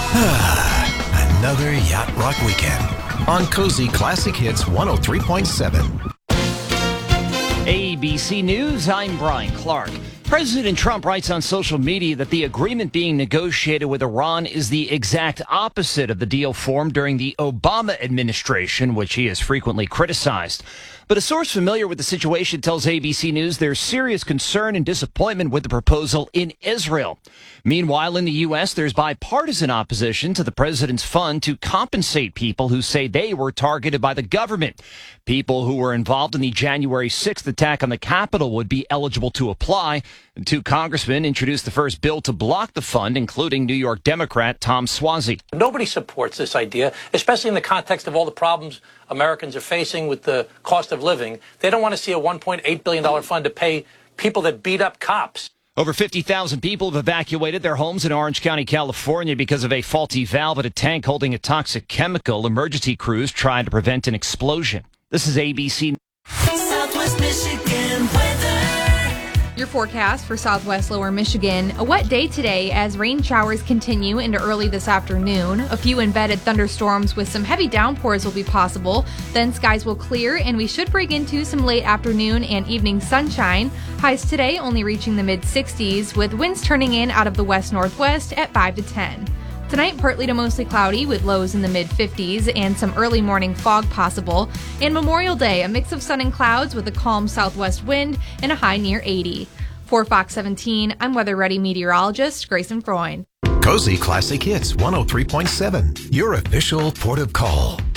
Another Yacht Rock weekend on Cozy Classic Hits 103.7. ABC News, I'm Brian Clark. President Trump writes on social media that the agreement being negotiated with Iran is the exact opposite of the deal formed during the Obama administration, which he has frequently criticized. But a source familiar with the situation tells ABC News there's serious concern and disappointment with the proposal in Israel. Meanwhile, in the U.S., there's bipartisan opposition to the president's fund to compensate people who say they were targeted by the government. People who were involved in the January 6th attack on the Capitol would be eligible to apply. Two congressmen introduced the first bill to block the fund, including New York Democrat Tom Suozzi. Nobody supports this idea, especially in the context of all the problems Americans are facing with the cost of living. They don't want to see a $1.8 billion fund to pay people that beat up cops. Over 50,000 people have evacuated their homes in Orange County, California because of a faulty valve at a tank holding a toxic chemical. Emergency crews trying to prevent an explosion. This is ABC. Southwest Michigan weather. Your forecast for Southwest Lower Michigan. A wet day today as rain showers continue into early this afternoon. A few embedded thunderstorms with some heavy downpours will be possible. Then skies will clear and we should break into some late afternoon and evening sunshine. Highs today only reaching the mid-60s with winds turning in out of the west-northwest at 5 to 10. Tonight, partly to mostly cloudy with lows in the mid-50s and some early morning fog possible. And Memorial Day, a mix of sun and clouds with a calm southwest wind and a high near 80. For Fox 17, I'm Weather Ready meteorologist Grayson Freund. Cozy Classic Hits 103.7, your official port of call.